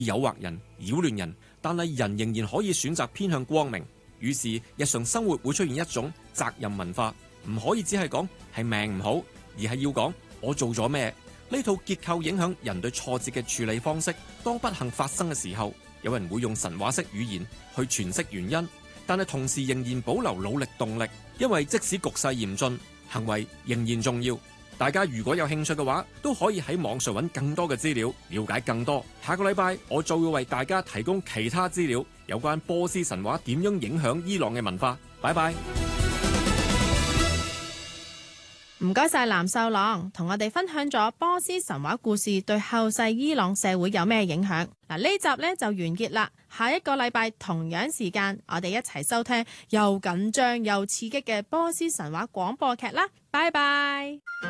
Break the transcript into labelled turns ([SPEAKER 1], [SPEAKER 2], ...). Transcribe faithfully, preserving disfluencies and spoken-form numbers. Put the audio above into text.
[SPEAKER 1] 誘惑人、擾亂人，但係人仍然可以選擇偏向光明。於是日常生活會出現一種責任文化，唔可以只係講係命唔好，而係要講我做咗咩。呢套結構影響人對挫折嘅處理方式。當不幸發生嘅時候，有人會用神話式語言去詮釋原因，但係同時仍然保留努力動力，因為即使局勢嚴峻，行為仍然重要。大家如果有興趣嘅話，都可以喺網上揾更多嘅資料，了解更多。下個禮拜我就會為大家提供其他資料，有關波斯神話點樣影響伊朗嘅文化。拜拜。
[SPEAKER 2] 唔該晒藍秀朗，同我哋分享咗波斯神話故事對後世伊朗社會有咩影響。嗱，呢集呢就完結啦，下一個禮拜同樣時間，我哋一齊收聽又緊張又刺激嘅波斯神話廣播劇啦。拜拜。